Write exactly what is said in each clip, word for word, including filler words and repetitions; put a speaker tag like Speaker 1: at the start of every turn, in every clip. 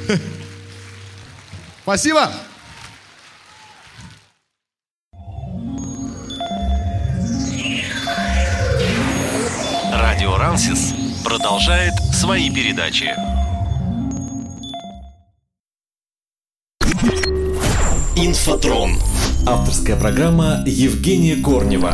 Speaker 1: Спасибо.
Speaker 2: Радио Рансис продолжает свои передачи. Инфотрон. Авторская программа Евгения Корнева.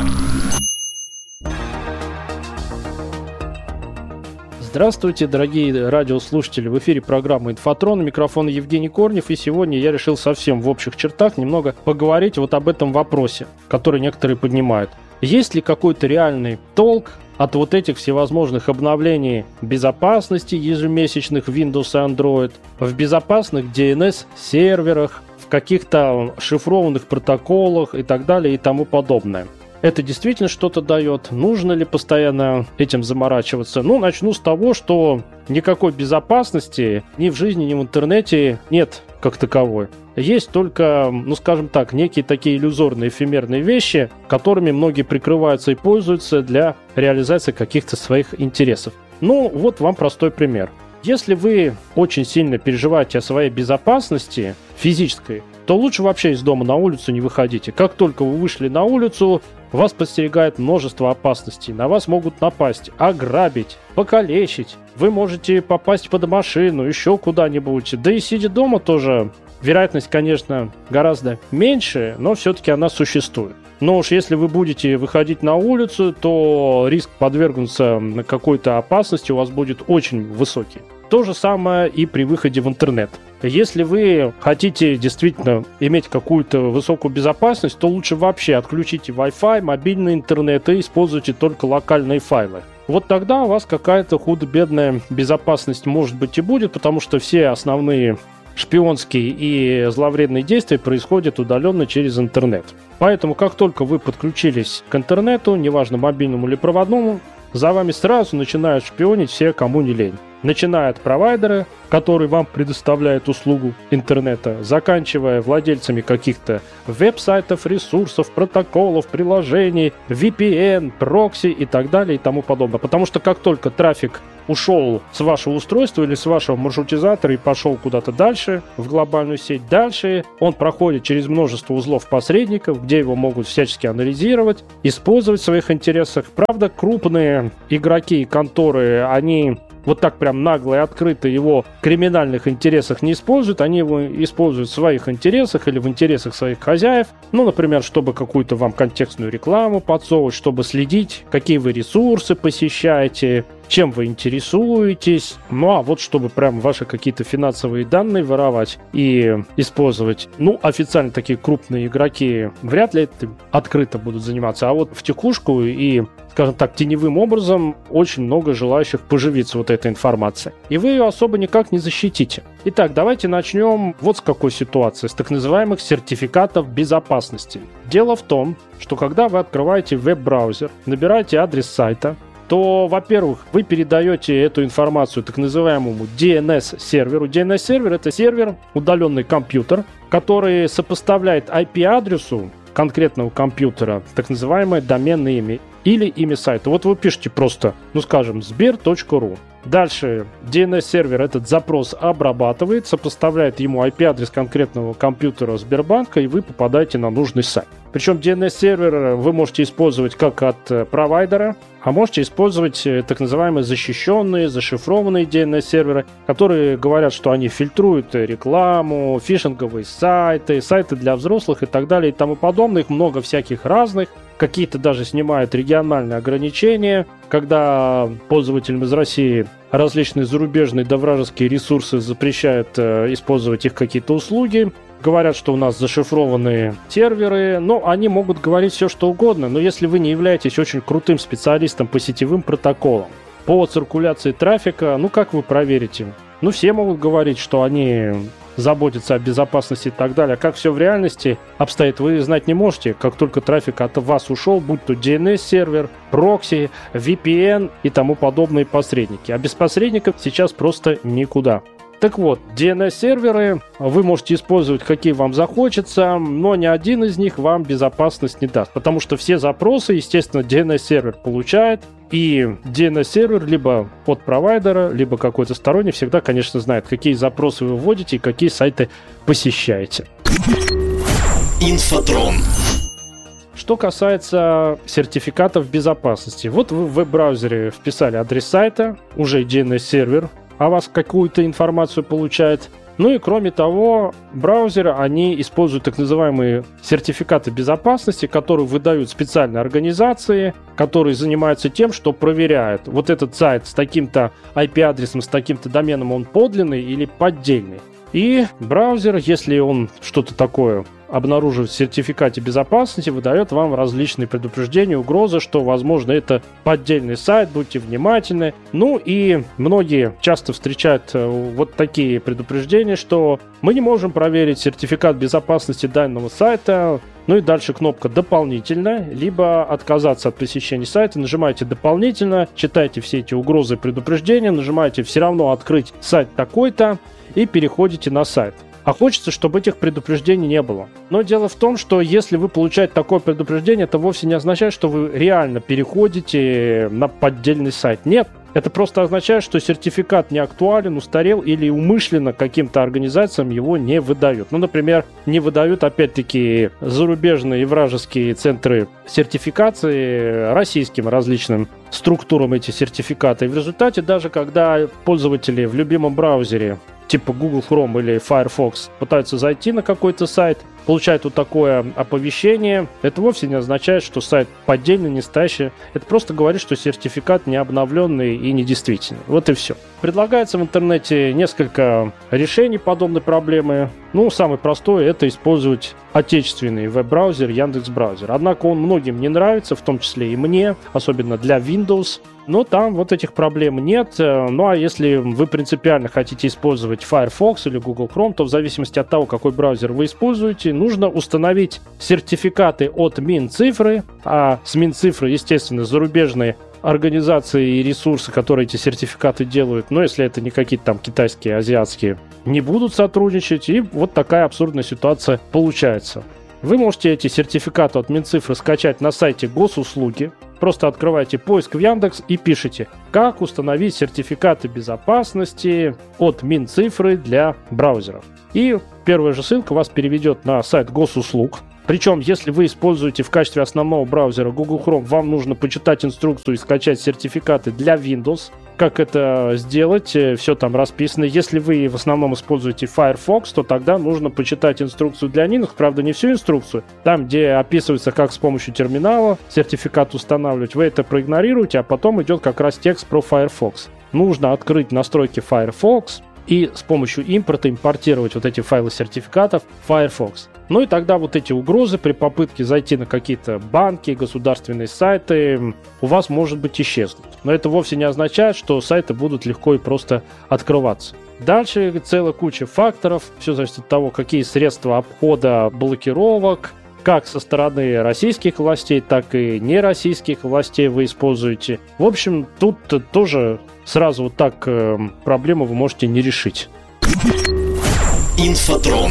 Speaker 3: Здравствуйте, дорогие радиослушатели. В эфире программа «Инфотрон». Микрофон Евгений Корнев. И сегодня я решил совсем в общих чертах немного поговорить вот об этом вопросе, который некоторые поднимают. Есть ли какой-то реальный толк от вот этих всевозможных обновлений безопасности ежемесячных Windows и Android, в безопасных ди эн эс-серверах, в каких-то шифрованных протоколах и так далее и тому подобное? Это действительно что-то дает? Нужно ли постоянно этим заморачиваться? Ну, начну с того, что никакой безопасности ни в жизни, ни в интернете нет как таковой. Есть только, ну, скажем так, некие такие иллюзорные, эфемерные вещи, которыми многие прикрываются и пользуются для реализации каких-то своих интересов. Ну, вот вам простой пример. Если вы очень сильно переживаете о своей безопасности физической, то лучше вообще из дома на улицу не выходите. Как только вы вышли на улицу, вас подстерегает множество опасностей. На вас могут напасть, ограбить, покалечить. Вы можете попасть под машину, еще куда-нибудь. Да и сидя дома тоже вероятность, конечно, гораздо меньше, но все-таки она существует. Но уж если вы будете выходить на улицу, то риск подвергнуться какой-то опасности у вас будет очень высокий. То же самое и при выходе в интернет. Если вы хотите действительно иметь какую-то высокую безопасность, то лучше вообще отключите Wi-Fi, мобильный интернет и используйте только локальные файлы. Вот тогда у вас какая-то худо-бедная безопасность может быть и будет, потому что все основные шпионские и зловредные действия происходят удаленно через интернет. Поэтому, как только вы подключились к интернету, неважно мобильному или проводному, за вами сразу начинают шпионить все, кому не лень. Начиная от провайдера, который вам предоставляет услугу интернета, заканчивая владельцами каких-то веб-сайтов, ресурсов, протоколов, приложений, ви пи эн, прокси и так далее и тому подобное. Потому что как только трафик ушел с вашего устройства или с вашего маршрутизатора и пошел куда-то дальше, в глобальную сеть дальше, он проходит через множество узлов посредников, где его могут всячески анализировать, использовать в своих интересах. Правда, крупные игроки и конторы, они вот так прям нагло и открыто его в криминальных интересах не используют, они его используют в своих интересах или в интересах своих хозяев, ну, например, чтобы какую-то вам контекстную рекламу подсовывать, чтобы следить, какие вы ресурсы посещаете, чем вы интересуетесь, ну, а вот чтобы прям ваши какие-то финансовые данные воровать и использовать. Ну, официально такие крупные игроки вряд ли это открыто будут заниматься, а вот в текушку и, скажем так, теневым образом очень много желающих поживиться вот этой информацией. И вы ее особо никак не защитите. Итак, давайте начнем вот с какой ситуации, с так называемых сертификатов безопасности. Дело в том, что когда вы открываете веб-браузер, набираете адрес сайта, то, во-первых, вы передаете эту информацию так называемому ди эн эс-серверу. ди эн эс-сервер — это сервер, удаленный компьютер, который сопоставляет ай пи-адресу конкретного компьютера так называемое доменное имя или имя сайта. Вот вы пишете просто, ну скажем, сбер точка ру. Дальше ди эн эс-сервер этот запрос обрабатывает, сопоставляет ему ай пи-адрес конкретного компьютера Сбербанка, и вы попадаете на нужный сайт. Причем ди эн эс-сервер вы можете использовать как от провайдера, а можете использовать так называемые защищенные, зашифрованные ди эн эс-серверы, которые говорят, что они фильтруют рекламу, фишинговые сайты, сайты для взрослых и так далее и тому подобное. Их много всяких разных. Какие-то даже снимают региональные ограничения, когда пользователям из России различные зарубежные да вражеские ресурсы запрещают э, использовать их какие-то услуги. Говорят, что у нас зашифрованные серверы, но они могут говорить все, что угодно. Но если вы не являетесь очень крутым специалистом по сетевым протоколам, по циркуляции трафика, ну как вы проверите? Ну все могут говорить, что они заботятся о безопасности и так далее. А как все в реальности обстоит, вы знать не можете. Как только трафик от вас ушел, будь то ди эн эс-сервер, прокси, ви пи эн и тому подобные посредники. А без посредников сейчас просто никуда. Так вот, ди эн эс-серверы вы можете использовать, какие вам захочется, но ни один из них вам безопасность не даст, потому что все запросы, естественно, ди эн эс-сервер получает, и ди эн эс-сервер либо от провайдера, либо какой-то сторонний всегда, конечно, знает, какие запросы вы вводите и какие сайты посещаете.
Speaker 2: Инфотрон.
Speaker 3: Что касается сертификатов безопасности. Вот вы в веб-браузере вписали адрес сайта, уже ди эн эс-сервер о вас какую-то информацию получает. Ну и кроме того, браузеры, они используют так называемые сертификаты безопасности, которые выдают специальные организации, которые занимаются тем, что проверяют, вот этот сайт с таким-то ай пи-адресом, с таким-то доменом, он подлинный или поддельный. И браузер, если он что-то такое обнаруживает в сертификате безопасности, выдает вам различные предупреждения, угрозы, что, возможно, это поддельный сайт, будьте внимательны. Ну и многие часто встречают вот такие предупреждения, что мы не можем проверить сертификат безопасности данного сайта. Ну и дальше кнопка «Дополнительно», либо отказаться от посещения сайта, нажимаете «Дополнительно», читайте все эти угрозы и предупреждения, нажимаете «Все равно открыть сайт такой-то» и переходите на сайт. А хочется, чтобы этих предупреждений не было. Но дело в том, что если вы получаете такое предупреждение, это вовсе не означает, что вы реально переходите на поддельный сайт. Нет. Это просто означает, что сертификат не актуален, устарел или умышленно каким-то организациям его не выдают. Ну, например, не выдают, опять-таки, зарубежные и вражеские центры сертификации российским различным структурам эти сертификаты. И в результате, даже когда пользователи в любимом браузере типа Google Chrome или Firefox пытаются зайти на какой-то сайт, получают вот такое оповещение, это вовсе не означает, что сайт поддельный, не настоящий. Это просто говорит, что сертификат не обновленный и недействительный. Вот и все. Предлагается в интернете несколько решений подобной проблемы. Ну, самый простой — это использовать отечественный веб-браузер Яндекс.Браузер. Однако он многим не нравится, в том числе и мне, особенно для Windows. Но там вот этих проблем нет. Ну а если вы принципиально хотите использовать Firefox или Google Chrome, то в зависимости от того, какой браузер вы используете, нужно установить сертификаты от Минцифры. А с Минцифры, естественно, зарубежные организации и ресурсы, которые эти сертификаты делают, но если это не какие-то там китайские, азиатские, не будут сотрудничать. И вот такая абсурдная ситуация получается. Вы можете эти сертификаты от Минцифры скачать на сайте Госуслуги. Просто открываете поиск в Яндекс и пишите, как установить сертификаты безопасности от Минцифры для браузеров. И первая же ссылка вас переведет на сайт Госуслуг. Причем, если вы используете в качестве основного браузера Google Chrome, вам нужно почитать инструкцию и скачать сертификаты для Windows. Как это сделать, все там расписано. Если вы в основном используете Firefox, то тогда нужно почитать инструкцию для Linux. Правда, не всю инструкцию. Там, где описывается, как с помощью терминала сертификат устанавливать, вы это проигнорируете, а потом идет как раз текст про Firefox. Нужно открыть настройки Firefox и с помощью импорта импортировать вот эти файлы сертификатов в Firefox. Ну и тогда вот эти угрозы при попытке зайти на какие-то банки, государственные сайты у вас, может быть, исчезнут. Но это вовсе не означает, что сайты будут легко и просто открываться. Дальше целая куча факторов. Все зависит от того, какие средства обхода блокировок, как со стороны российских властей, так и нероссийских властей вы используете. В общем, тут тоже сразу вот так э, проблему вы можете не решить.
Speaker 2: Инфотрон.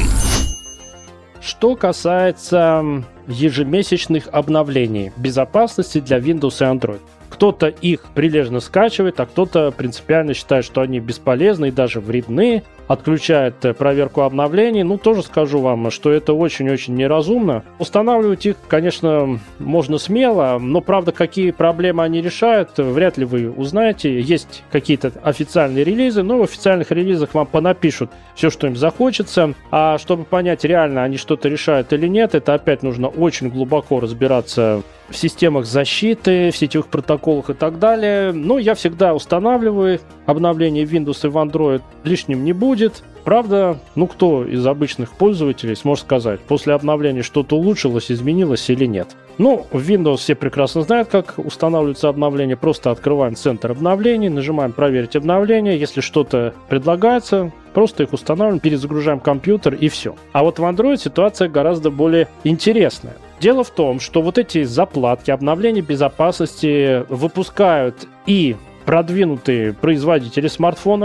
Speaker 3: Что касается ежемесячных обновлений безопасности для Windows и Android. Кто-то их прилежно скачивает, а кто-то принципиально считает, что они бесполезны и даже вредны, отключает проверку обновлений. Ну, тоже скажу вам, что это очень-очень неразумно. Устанавливать их, конечно, можно смело, но, правда, какие проблемы они решают, вряд ли вы узнаете. Есть какие-то официальные релизы, но в официальных релизах вам понапишут все, что им захочется. А чтобы понять, реально они что-то решают или нет, это опять нужно очень глубоко разбираться в системах защиты, в сетевых протоколах и так далее. Но я всегда устанавливаю обновление в Windows и в Android. Лишним не будет. Правда, ну кто из обычных пользователей сможет сказать, после обновления что-то улучшилось, изменилось или нет? Ну, в Windows все прекрасно знают, как устанавливаются обновления. Просто открываем центр обновлений, нажимаем «Проверить обновления». Если что-то предлагается, просто их устанавливаем, перезагружаем компьютер и все. А вот в Android ситуация гораздо более интересная. Дело в том, что вот эти заплатки, обновления безопасности выпускают и продвинутые производители смартфонов,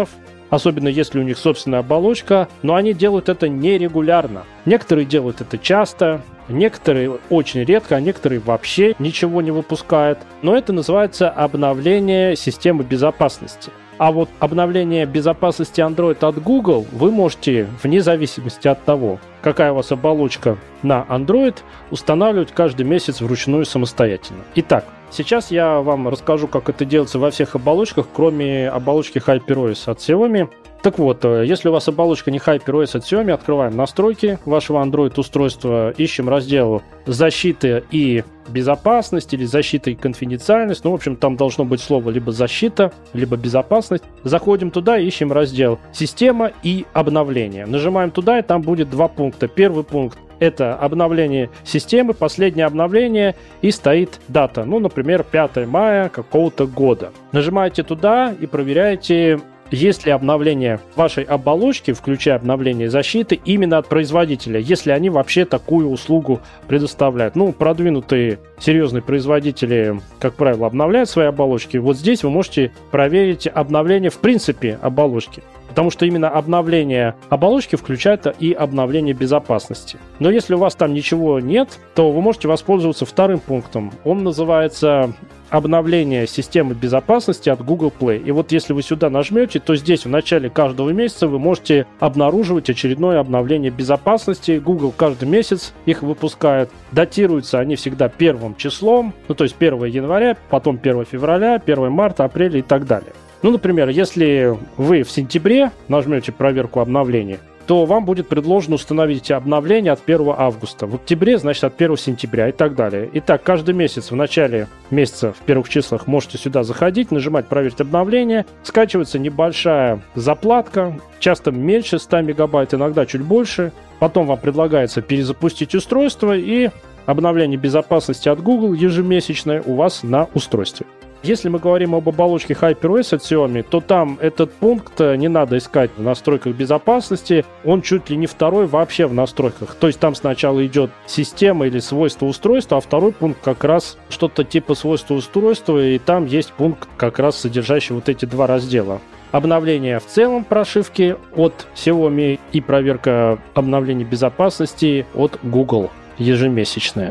Speaker 3: особенно если у них собственная оболочка, но они делают это нерегулярно. Некоторые делают это часто, некоторые очень редко, а некоторые вообще ничего не выпускают. Но это называется обновление системы безопасности. А вот обновление безопасности Android от Google вы можете, вне зависимости от того, какая у вас оболочка на Android, устанавливать каждый месяц вручную самостоятельно. Итак, сейчас я вам расскажу, как это делается во всех оболочках, кроме оболочки HyperOS от Xiaomi. Так вот, если у вас оболочка не HyperOS от Xiaomi, открываем настройки вашего Android-устройства, ищем раздел «Защита и безопасность» или «Защита и конфиденциальность». Ну, в общем, там должно быть слово либо «защита», либо «безопасность». Заходим туда, ищем раздел «Система и обновление». Нажимаем туда, и там будет два пункта. Первый пункт — это обновление системы, последнее обновление, и стоит дата. Ну, например, пятое мая какого-то года. Нажимаете туда и проверяете, есть ли обновление вашей оболочки, включая обновление защиты, именно от производителя, если они вообще такую услугу предоставляют. Ну, продвинутые серьезные производители, как правило, обновляют свои оболочки. Вот здесь вы можете проверить обновление в принципе оболочки. Потому что именно обновление оболочки включает и обновление безопасности. Но если у вас там ничего нет, то вы можете воспользоваться вторым пунктом. Он называется обновление системы безопасности от Google Play. И вот если вы сюда нажмете, то здесь в начале каждого месяца вы можете обнаруживать очередное обновление безопасности. Google каждый месяц их выпускает. Датируются они всегда первым числом, ну то есть первого января, потом первого февраля, первого марта, апреля и так далее. Ну, например, если вы в сентябре нажмете проверку обновления, то вам будет предложено установить обновление от первого августа. В октябре, значит, от первого сентября и так далее. Итак, каждый месяц в начале месяца, в первых числах, можете сюда заходить, нажимать «Проверить обновление». Скачивается небольшая заплатка, часто меньше ста мегабайт, иногда чуть больше. Потом вам предлагается перезапустить устройство, и обновление безопасности от Google ежемесячное у вас на устройстве. Если мы говорим об оболочке HyperOS от Xiaomi, то там этот пункт не надо искать в настройках безопасности, он чуть ли не второй вообще в настройках. То есть там сначала идет система или свойства устройства, а второй пункт как раз что-то типа свойства устройства, и там есть пункт, как раз содержащий вот эти два раздела. Обновление в целом прошивки от Xiaomi и проверка обновлений безопасности от Google ежемесячная.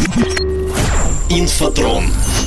Speaker 2: Инфотрон.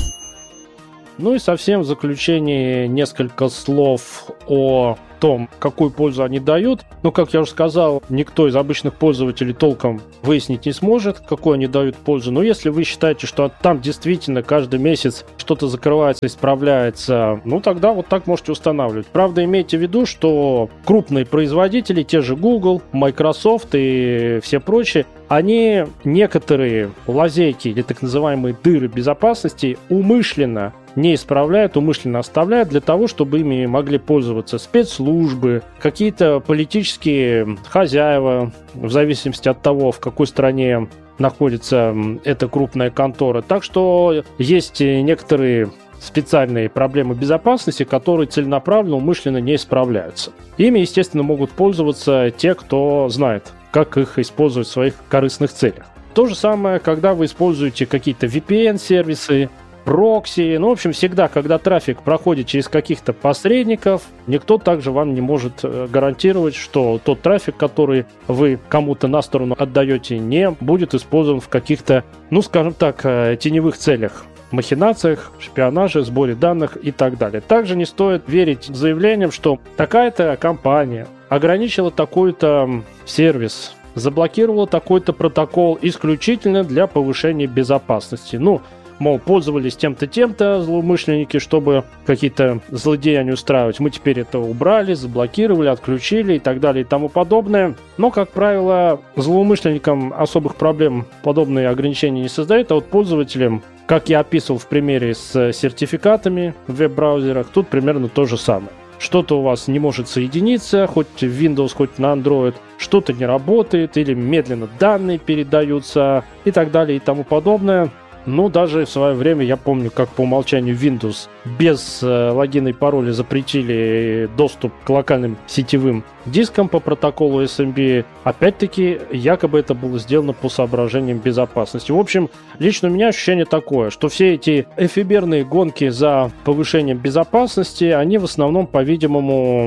Speaker 3: Ну и совсем в заключение несколько слов о том, какую пользу они дают. Но, как я уже сказал, никто из обычных пользователей толком выяснить не сможет, какую они дают пользу. Но если вы считаете, что там действительно каждый месяц что-то закрывается, исправляется, ну тогда вот так можете устанавливать. Правда, имейте в виду, что крупные производители, те же Google, Microsoft и все прочие, они некоторые лазейки или так называемые дыры безопасности умышленно не исправляют, умышленно оставляют для того, чтобы ими могли пользоваться спецслужбы, какие-то политические хозяева, в зависимости от того, в какой стране находится эта крупная контора. Так что есть некоторые специальные проблемы безопасности, которые целенаправленно, умышленно не исправляются. Ими, естественно, могут пользоваться те, кто знает, как их использовать в своих корыстных целях. То же самое, когда вы используете какие-то ви пи эн-сервисы, прокси, ну, в общем, всегда, когда трафик проходит через каких-то посредников, никто также вам не может гарантировать, что тот трафик, который вы кому-то на сторону отдаете, не будет использован в каких-то, ну, скажем так, теневых целях. Махинациях, шпионаже, сборе данных и так далее. Также не стоит верить заявлениям, что такая-то компания ограничила такой-то сервис, заблокировала такой-то протокол исключительно для повышения безопасности. Ну, мол, пользовались тем-то, тем-то злоумышленники, чтобы какие-то злодеяния устраивать. Мы теперь это убрали, заблокировали, отключили и так далее и тому подобное. Но, как правило, злоумышленникам особых проблем подобные ограничения не создают, а вот пользователям, как я описывал в примере с сертификатами в веб-браузерах, тут примерно то же самое. Что-то у вас не может соединиться, хоть в Windows, хоть на Android, что-то не работает, или медленно данные передаются и так далее и тому подобное. Ну, даже в свое время я помню, как по умолчанию Windows без э, логина и пароля запретили доступ к локальным сетевым дискам по протоколу эс эм би. Опять-таки, якобы это было сделано по соображениям безопасности. В общем, лично у меня ощущение такое, что все эти эфемерные гонки за повышением безопасности, они в основном, по-видимому,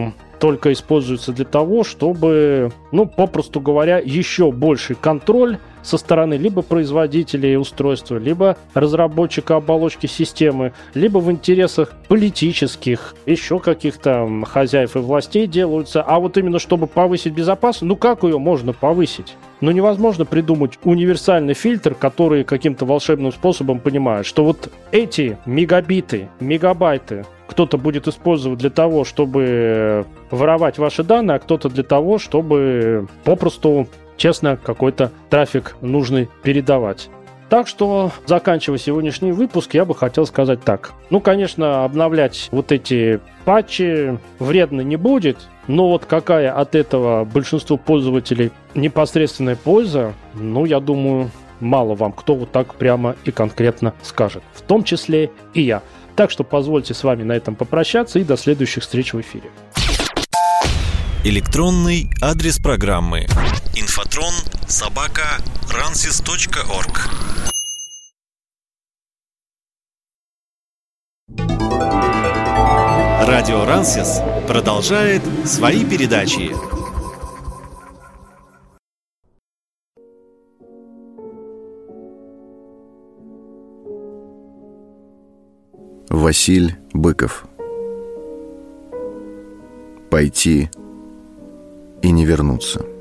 Speaker 3: только используется для того, чтобы, ну, попросту говоря, еще больший контроль со стороны либо производителей устройства, либо разработчика оболочки системы, либо в интересах политических, еще каких-то хозяев и властей делаются. А вот именно чтобы повысить безопасность, ну как ее можно повысить? Ну невозможно придумать универсальный фильтр, который каким-то волшебным способом понимает, что вот эти мегабиты, мегабайты кто-то будет использовать для того, чтобы воровать ваши данные, а кто-то для того, чтобы попросту честно какой-то трафик нужный передавать. Так что, заканчивая сегодняшний выпуск, я бы хотел сказать так. Ну, конечно, обновлять вот эти патчи вредно не будет, но вот какая от этого большинству пользователей непосредственная польза, ну, я думаю, мало вам кто вот так прямо и конкретно скажет. В том числе и я. Так что позвольте с вами на этом попрощаться и до следующих встреч в эфире.
Speaker 2: Электронный адрес программы инфотрон собака рансис точка орг. Радио Рансис продолжает свои передачи.
Speaker 1: Василь Быков. Пойти и не вернуться.